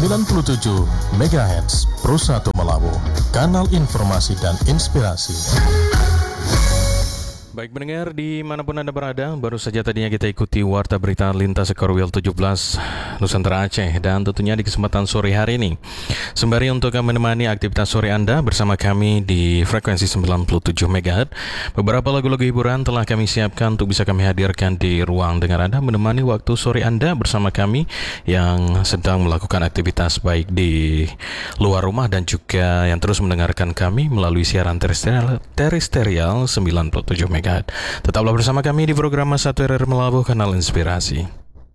97 MHz Pro 1 Melabu, kanal informasi dan inspirasi. Baik pendengar dimanapun Anda berada, baru saja tadinya kita ikuti Warta Berita Lintas Korwil 17 Nusantara Aceh. Dan tentunya di kesempatan sore hari ini, sembari untuk menemani aktivitas sore Anda bersama kami di frekuensi 97 MHz, beberapa lagu-lagu hiburan telah kami siapkan untuk bisa kami hadirkan di ruang dengar Anda, menemani waktu sore Anda bersama kami yang sedang melakukan aktivitas baik di luar rumah dan juga yang terus mendengarkan kami melalui siaran terestrial 97 MHz. Tetaplah bersama kami di program Satu RR Melabuh, kanal inspirasi.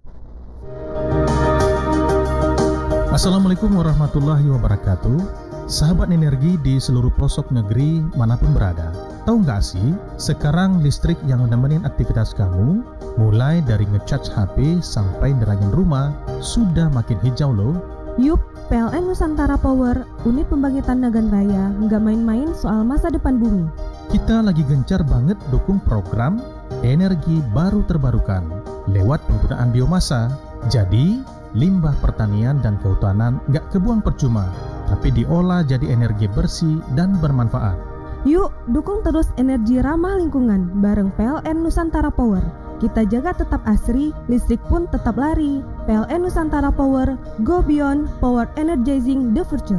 Assalamualaikum warahmatullahi wabarakatuh. Sahabat energi di seluruh pelosok negeri manapun berada, tahu nggak sih sekarang listrik yang menemenin aktivitas kamu, mulai dari ngecas HP sampai nerangin rumah, sudah makin hijau loh. Yup, PLN Nusantara Power, unit pembangkitan Nagan Raya, nggak main-main soal masa depan bumi. Kita lagi gencar banget dukung program energi baru terbarukan lewat penggunaan biomasa. Jadi, limbah pertanian dan kehutanan nggak kebuang percuma, tapi diolah jadi energi bersih dan bermanfaat. Yuk, dukung terus energi ramah lingkungan bareng PLN Nusantara Power. Kita jaga tetap asri, listrik pun tetap lari. PLN Nusantara Power, go beyond, power energizing the future.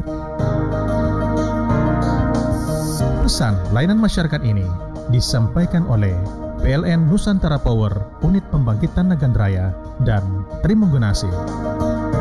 Pesan layanan masyarakat ini disampaikan oleh PLN Nusantara Power, unit pembangkitan Nagan Raya dan Trimenggunasih.